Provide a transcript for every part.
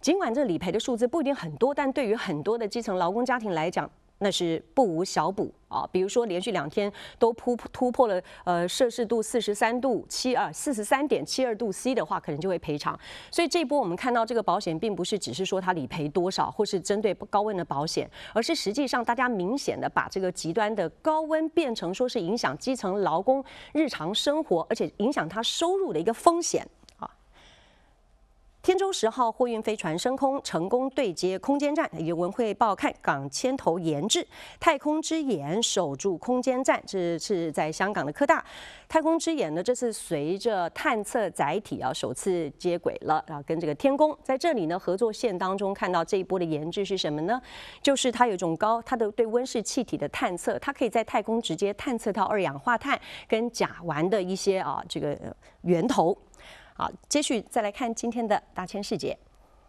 尽管这理赔的数字不一定很多，但对于很多的基层劳工家庭来讲，那是不无小补啊。比如说连续2天都突破了摄氏度43.72度 C 的话，可能就会赔偿。所以这一波我们看到这个保险，并不是只是说它理赔多少，或是针对高温的保险，而是实际上大家明显的把这个极端的高温变成说是影响基层劳工日常生活，而且影响他收入的一个风险。天舟10号货运飞船升空，成功对接空间站。由文汇报看，港牵头研制太空之眼守住空间站，这是在香港的科大。太空之眼呢，这次随着探测载体首次接轨了，跟这个天宫在这里呢合作线当中看到这一波的研制是什么呢？就是它有一种它的对温室气体的探测，它可以在太空直接探测到2氧化碳跟甲烷的一些这个源头。好，接续再来看今天的大千世界。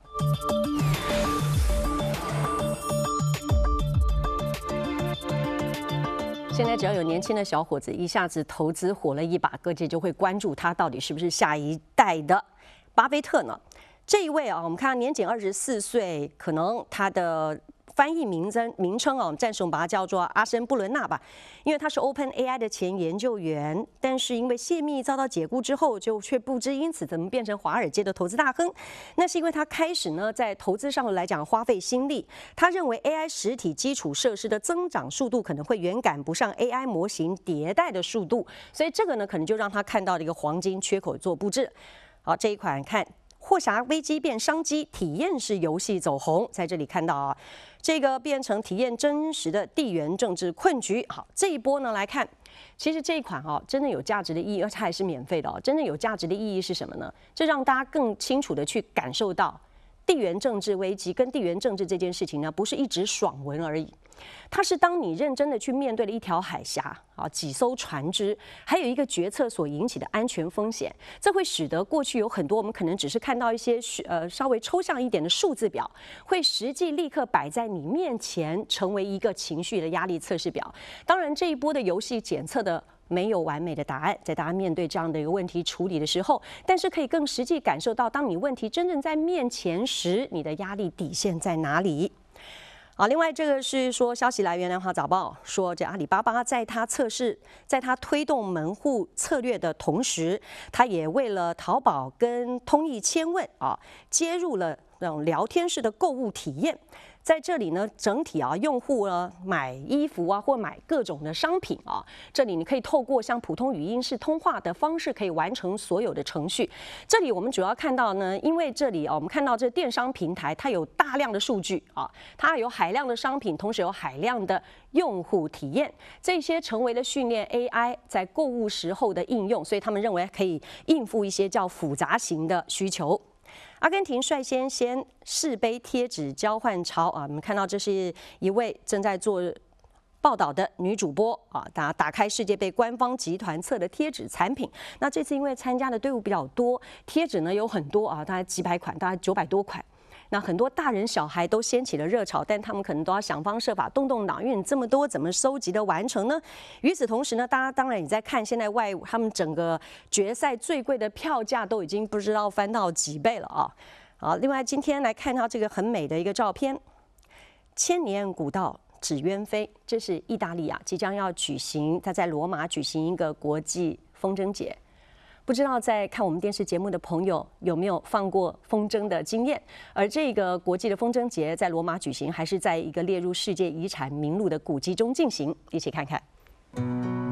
现在只要有年轻的小伙子一下子投资火了一把，各界就会关注他到底是不是下一代的巴菲特呢？这一位我们看到年仅24岁，可能他的翻译名称我们暂时我们把它叫做阿森布伦纳吧，因为他是 OpenAI 的前研究员，但是因为泄密遭到解雇之后，却不知因此怎么变成华尔街的投资大亨。那是因为他开始呢在投资上来讲花费心力，他认为 AI 实体基础设施的增长速度可能会远赶不上 AI 模型迭代的速度，所以这个呢可能就让他看到了一个黄金缺口做布置。好，这一款看。霍霞危机变商机，体验式游戏走红，在这里看到这个变成体验真实的地缘政治困局。好，这一波呢来看，其实这一款真的有价值的意义，而且还是免费的真正有价值的意义是什么呢？这让大家更清楚的去感受到地缘政治危机跟地缘政治这件事情呢，不是一直爽文而已。它是当你认真的去面对了一条海峡几艘船只，还有一个决策所引起的安全风险，这会使得过去有很多我们可能只是看到一些稍微抽象一点的数字表，会实际立刻摆在你面前，成为一个情绪的压力测试表。当然，这一波的游戏检测的没有完美的答案，在大家面对这样的一个问题处理的时候，但是可以更实际感受到，当你问题真正在面前时，你的压力底线在哪里。好，另外这个是说，消息来源《南华早报》说，这阿里巴巴在它推动门户策略的同时，它也为了淘宝跟通义千问接入了那种聊天式的购物体验。在这里呢，整体用户呢买衣服或买各种的商品这里你可以透过像普通语音式通话的方式，可以完成所有的程序。这里我们主要看到呢，因为这里我们看到这电商平台它有大量的数据它有海量的商品，同时有海量的用户体验，这些成为了训练 AI 在购物时候的应用，所以他们认为可以应付一些较复杂型的需求。阿根廷率先试杯贴纸交换潮我们看到这是一位正在做报道的女主播大家打开世界杯官方集团测的贴纸产品。那这次因为参加的队伍比较多，贴纸呢有很多大概几百款，大概900多款。那很多大人小孩都掀起了热潮，但他们可能都要想方设法动脑，因为你这么多怎么收集的完成呢？与此同时呢，大家当然也在看现在他们整个决赛最贵的票价都已经不知道翻到几倍了好，另外今天来看到这个很美的一个照片，千年古道纸鸢飞，这是意大利即将要他在罗马举行一个国际风筝节。不知道在看我们电视节目的朋友有没有放过风筝的经验？而这个国际的风筝节在罗马举行，还是在一个列入世界遗产名录的古迹中进行？一起看看。